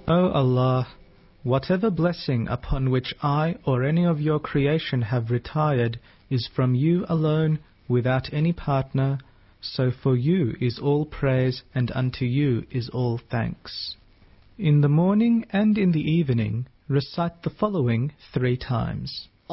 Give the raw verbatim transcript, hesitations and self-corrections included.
O Allah, whatever blessing upon which I or any of your creation have retired is from you alone, without any partner, so for you is all praise and unto you is all thanks. In the morning and in the evening recite the following three times.